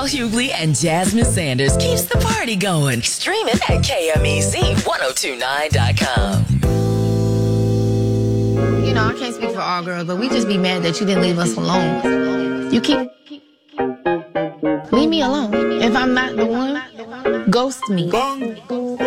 Michelle Hughley and Jasmine Sanders keeps the party going. Stream it at KMEZ1029.com. You know, I can't speak for all girls, but we just be mad that you didn't leave us alone. You keep... Leave me alone. If I'm not the one, ghost me.